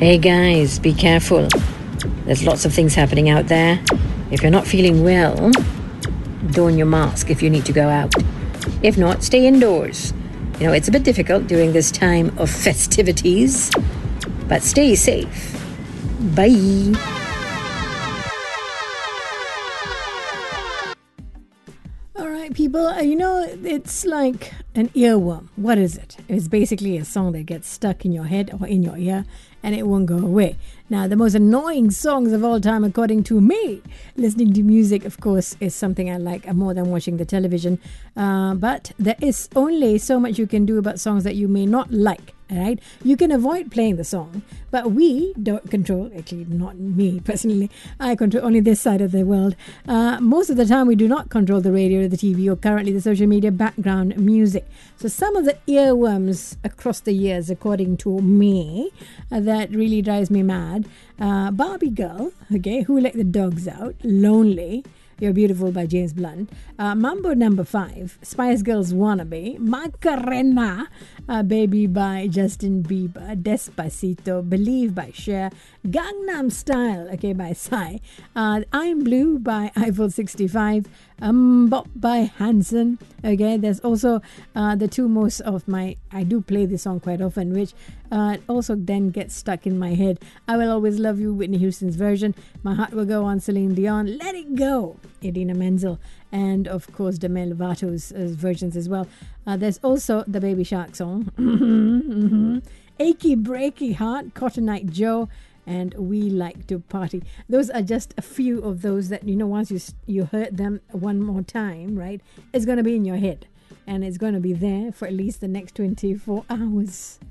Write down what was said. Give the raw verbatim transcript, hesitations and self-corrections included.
Hey guys, be careful. There's lots of things happening out there. If you're not feeling well, don your mask if you need to go out. If not, stay indoors. You know, it's a bit difficult during this time of festivities, but stay safe. Bye. All right, people, uh, you know, it's like an earworm. What is it? It's basically a song that gets stuck in your head or in your ear and it won't go away. Now, the most annoying songs of all time, according to me, listening to music, of course, is something I like more than watching the television. Uh, but there is only so much you can do about songs that you may not like. Right? You can avoid playing the song, but we don't control, actually not me personally, I control only this side of the world. Uh, most of the time we do not control the radio, the T V, or currently the social media background music. So some of the earworms across the years, according to me, uh, that really drives me mad. Uh, Barbie Girl, okay, Who Let the Dogs Out, Lonely, You're Beautiful by James Blunt, uh, Mambo Number Five, Spice Girls Wannabe, Macarena, uh, Baby by Justin Bieber, Despacito, Believe by Cher, Gangnam Style, okay, by Psy, uh, I'm Blue by Eiffel sixty-five, um, Bop by Hanson. Okay, there's also uh, the two most of my, I do play this song quite often, which uh, also then gets stuck in my head. I Will Always Love You, Whitney Houston's version. My Heart Will Go On, Celine Dion. Let It Go, Idina Menzel. And of course, Demi Lovato's uh, versions as well. Uh, there's also the Baby Shark song. mm-hmm. Achy Breaky Heart, Cotton Eye Joe, and We Like to Party. Those are just a few of those that, you know, once you you heard them one more time, right, it's going to be in your head. And it's going to be there for at least the next twenty-four hours.